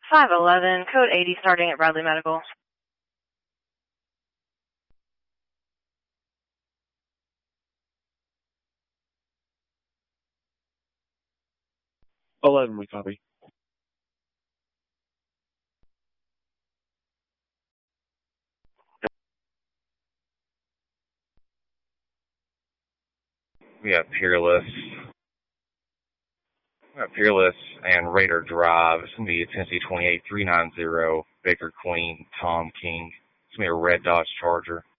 511, code 80, starting at Bradley Medical. We copy. We have Peerless. And Raider Drive. It's going to be a Tennessee 28390, Baker Queen, Tom King. It's going to be a red Dodge Charger.